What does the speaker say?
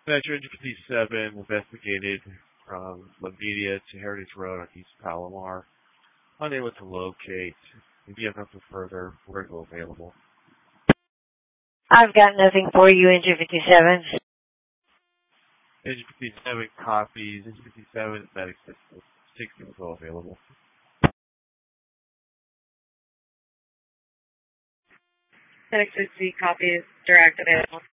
Metro 57 investigated from Lavidia to Heritage Road on East Palomar. Unable to locate. If you have nothing further, we're available. I've got nothing for you, Engine 57. Engine 57 copies. Engine 57 medic system 60 is all available. Medic 60 copies, direct available.